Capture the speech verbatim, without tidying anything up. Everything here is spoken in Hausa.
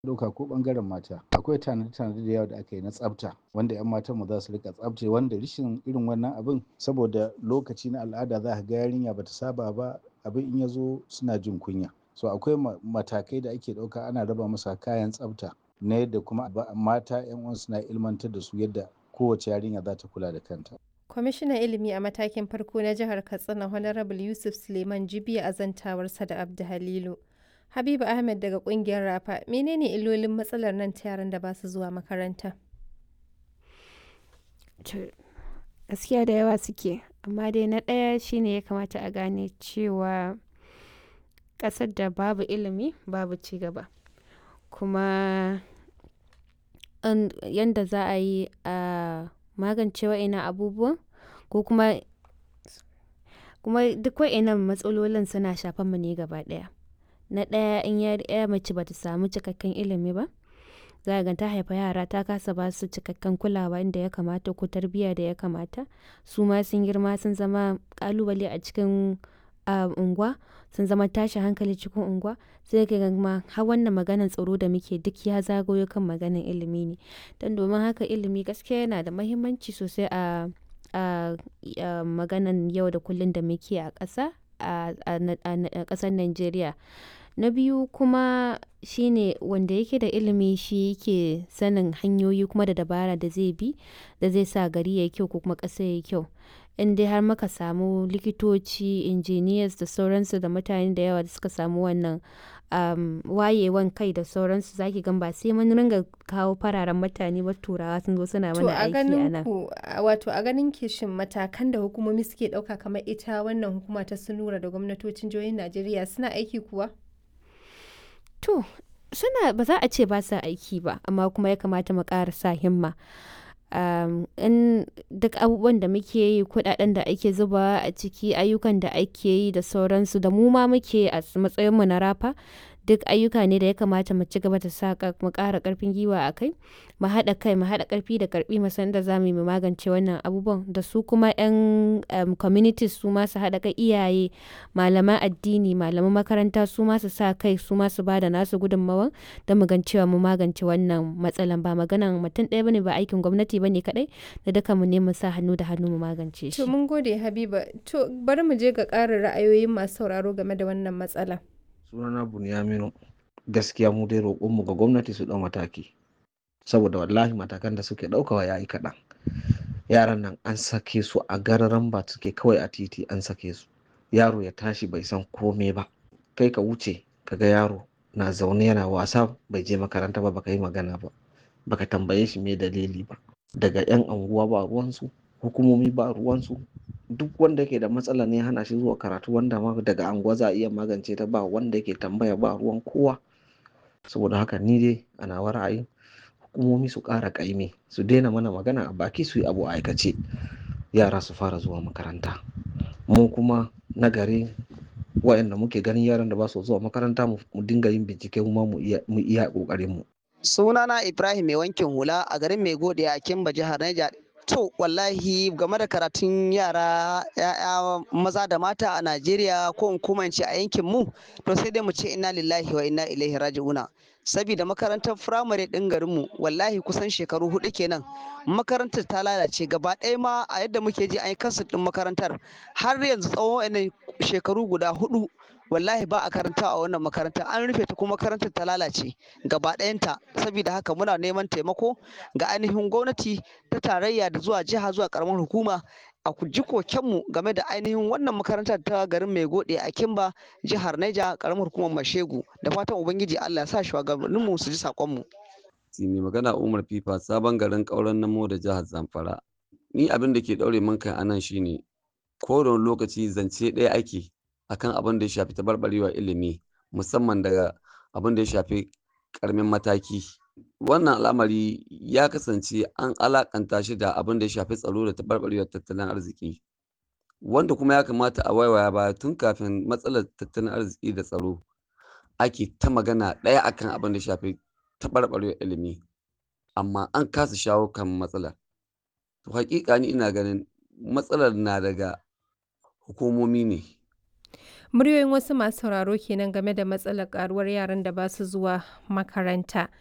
ɗauka ko ɓangaren mata akwai tanade-tanade da yawa da aka yi na tsafta wanda 'yan matanmu za su rika tsaftace wanda rashin irin wannan abin saboda lokaci na al'ada za ka ga yarinya bata saba ba abin in ya zo suna jin kunya so akwai matakai da ake ɗauka ana raba masa kayan tsafta na yadda kuma mata 'yan uwan suna ilmantar da su yadda kowace yarinya za ta kula da kanta. Kwamishinan Ilimi a matakin farko na Jihar Katsina Honorable Yusuf Suleiman Jibiya a zantawarsa da Abdu Halilu. Habibu Ahmed daga kungiyar Rafa, menene illolin matsalar nan ta yaran da ba su zuwa makaranta? Gaskiya da yawa suke, amma dai na ɗaya shine ya kamata a gane cewa ƙasar da babu ilimi babu ci gaba. Kuma yanda za a yi a magance wa'innan abubuwan ko kuma kuma duk wa'innan matsalolin suna shafan mu ne gaba ɗaya. Na ɗaya in ya mace bata samu cikakken ilimi ba, za ka ga ta haifa yara ta kasa ba su cikakken kulawa inda ya kamata ko tarbiyya da ya kamata. Su ma sun girma sun zama ƙalubale a cikin unguwa, sun zama tashin hankali cikin unguwa. Sai ka ga ma har wannan maganan tsaro da muke duk ya zagayo kan maganan ilimi ne. Don domin haka ilimi gaskiya yana da mahimmanci sosai a a maganan yau da kullum da muke a ƙasa a ƙasar Najeriya. Na biyu kuma shine wanda yake da ilimi shi yake sanin hanyoyi kuma da dabara da zai bi da zai sa gari yayi kyau ko kuma ƙasa yayi kyau. In dai har muka samu likitoci, engineers da sauransu da mutane da yawa da suka samu wannan wayewan kai da sauransu zaki gan ba sai mun ringa kawo fararen mutane ba turawa sun zo suna mana aiki a nan. Wato a ganin ki shin matakan da hukumomi suke ɗauka kamar ita wannan hukuma ta Sunura da gwamnatocin jihohin Najeriya suna aiki kuwa? To, suna ba za a ce ba sa aiki ba, amma kuma ya kamata mu ƙara sa himma. Um, in duk abubuwan da muke yi, kuɗaɗen da ake zubawa a ciki, ayyukan da ake yi da sauransu da mu ma muke a matsayinmu na Rafa, duk ayyuka ne da ya kamata mu ci gaba da sa mu ƙara ƙarfin gwiwa a kai, mu haɗa kai, mu haɗa ƙarfi da ƙarfi mu san da za mu yi mu magance wannan abubuwan da su kuma 'yan um, communities su ma su haɗa kai, iyaye, malaman addini, malaman makaranta su ma su sa kai su ma su ba da nasu gudunmawan don mu gan cewa mu magance wannan matsalan ba maganan mutum ɗaya bane ba aikin gwamnati bane kaɗai da duka mu ne mu sa hannu da hannu mu magance shi. To mun gode Habiba. To bari mu je ga ƙarin ra'ayoyin masu sauraro game da wannan matsala. Sunana Bunyaminu, gaskiya mu dai roƙonmu ga gwamnati su ɗau mataki saboda wallahi matakan da suke ɗaukawa yayi kaɗan. Yaran nan an sake su a gararan ba suke kawai a titi an sake su. Yaro ya tashi bai san kome ba, kai ka wuce kaga yaro na zaune yana wasa bai je makaranta ba, baka yi magana ba, baka tambaye shi me dalili ba. Daga 'yan anguwa ba ruwansu, hukumomi ba ruwansu, duk wanda yake da matsala ne hana shi zuwa karatu wanda ma daga anguwa za a iya magance ta ba wanda yake tambaya ba ruwan kowa. Saboda haka ni dai a nawa ra'ayin hukumomi su ƙara ƙaimi, su daina mana magana a baki su yi abu a aikace, yara su fara zuwa makaranta. Mu kuma na gari waɗanda muke ganin yaran da ba su zuwa makaranta mu dinga yin bincike kuma mu iya ƙoƙarin mu. Sunana Ibrahim mai wankin hula a garin Mai Gode a Kimba jihar Niger. To wallahi game da karatun yara ya'ya maza da mata a Najeriya ko in kuma ce a yankin mu, to sai dai mu ce inna lillahi wa inna ilaihi raji'una. Sabida makarantar firamare ɗin garinmu wallahi kusan shekaru hudu kenan makarantar ta lalace gaba ɗaya ma a yadda muke ji an yi kansu ɗin makarantar har yanzu tsawon wannan shekaru guda hudu wallahi ba a karanta a wannan makaranta an rufe ta kuma makarantar ta lalace gaba ɗayanta. Saboda haka muna neman taimako ga ainihin gwamnati ta tarayya da zuwa jiha zuwa karamar hukuma a ji kokenmu game da ainihin wannan makarantar ta garin Mai Gode a Kimba jihar Niger karamar hukumar Mashegu, da fatan ubangiji Allah ya sa shugabanninmu su ji sakonmu. Mai magana Umar Fifa sabon garin ƙauren Namo da jihar Zamfara. Ni abin da ke ɗaure min kai anan shine ko da lokaci zance ɗaya ake akan abin da ya shafi tabarbarewar ilimi musamman daga abin da ya shafi ƙaramin mataki. Wannan al'amari ya kasance an alakanta shi da abin da ya shafi tsaro da tabarbarewar tattalin arziki, wanda kuma ya kamata a waiwaya baya tun kafin matsalar tattalin arziki da tsaro ake ta magana ɗaya akan abin da ya shafi tabarbarewar ilimi, amma an kasa shawo kan matsalar. To haƙiƙa ni ina ganin matsalar na daga hukumomi ne. Muryoyin wasu masu sauraro kenan game da matsalar karuwar yaran da ba su zuwa makaranta.